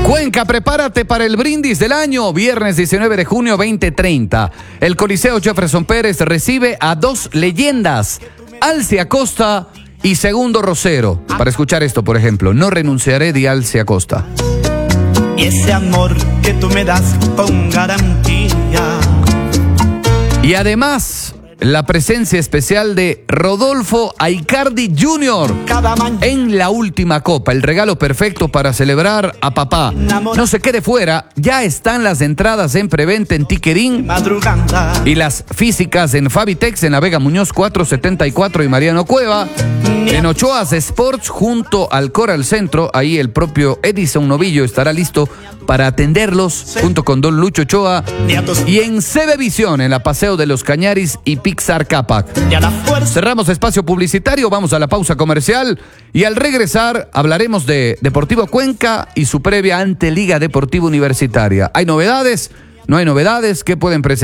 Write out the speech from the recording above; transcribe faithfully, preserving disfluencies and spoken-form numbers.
Cuenca, prepárate para el brindis del año, viernes diecinueve de junio veinte treinta. El Coliseo Jefferson Pérez recibe a dos leyendas, Alce Acosta y Segundo Rosero. Para escuchar esto, por ejemplo, No renunciaré de Alce Acosta. Y ese amor que tú me das con garantía. Y además, la presencia especial de Rodolfo Aicardi junior en La Última Copa, el regalo perfecto para celebrar a papá. No se quede fuera, ya están las entradas en preventa en Tiquerín y las físicas en Fabitex, en la Vega Muñoz cuatrocientos setenta y cuatro y Mariano Cueva. En Ochoa's Sports, junto al Coral Centro, ahí el propio Edison Novillo estará listo para atenderlos, junto con Don Lucho Ochoa. Y en Cebevisión, en la Paseo de los Cañaris y Pixar Capac. Cerramos espacio publicitario, vamos a la pausa comercial y al regresar hablaremos de Deportivo Cuenca y su previa ante Liga Deportiva Universitaria. ¿Hay novedades? ¿No hay novedades? ¿Qué pueden presentar?